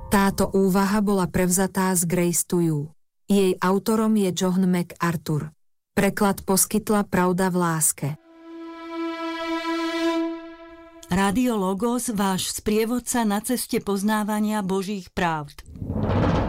Táto úvaha bola prevzatá z Grace to You. Jej autorom je John MacArthur. Preklad poskytla Pravda v láske. Rádio Logos, váš sprievodca na ceste poznávania Božích pravd.